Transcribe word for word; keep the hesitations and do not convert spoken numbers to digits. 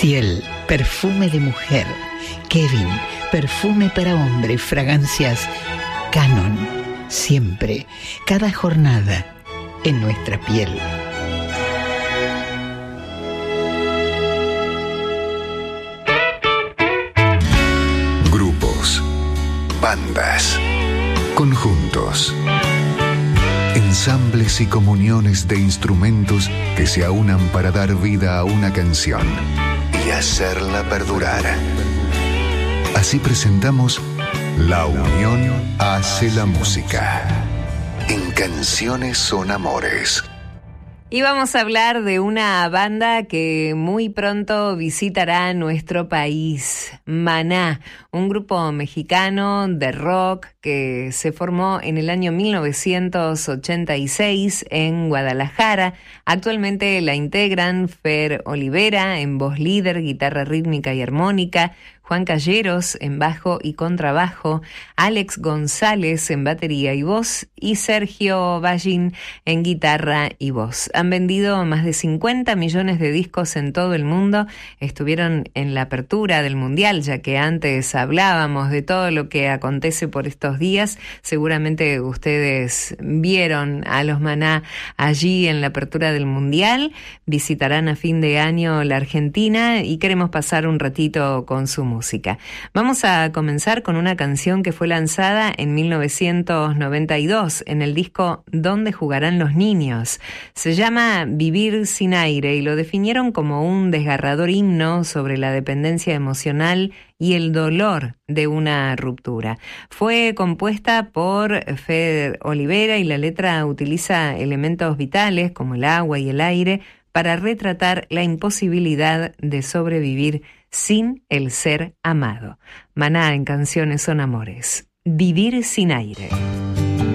Ciel, perfume de mujer. Kevin, perfume para hombre. Fragancias Canon, siempre, cada jornada, en nuestra piel. Grupos, bandas, conjuntos, ensambles y comuniones de instrumentos que se aunan para dar vida a una canción y hacerla perdurar. Así presentamos La unión hace la música. En Canciones son Amores. Y vamos a hablar de una banda que muy pronto visitará nuestro país, Maná, un grupo mexicano de rock que se formó en el año mil novecientos ochenta y seis en Guadalajara. Actualmente la integran Fer Olivera en voz líder, guitarra rítmica y armónica, Juan Calleros en bajo y contrabajo, Alex González en batería y voz y Sergio Ballín en guitarra y voz. Han vendido más de cincuenta millones de discos en todo el mundo. Estuvieron en la apertura del Mundial, ya que antes hablábamos de todo lo que acontece por estos días. Seguramente ustedes vieron a los Maná allí en la apertura del Mundial. Visitarán a fin de año la Argentina y queremos pasar un ratito con su música. Música. Vamos a comenzar con una canción que fue lanzada en mil novecientos noventa y dos en el disco ¿Dónde jugarán los niños? Se llama Vivir sin aire y lo definieron como un desgarrador himno sobre la dependencia emocional y el dolor de una ruptura. Fue compuesta por Fer Olivera y la letra utiliza elementos vitales como el agua y el aire para retratar la imposibilidad de sobrevivir sin el ser amado. Maná en Canciones son Amores. Vivir sin aire.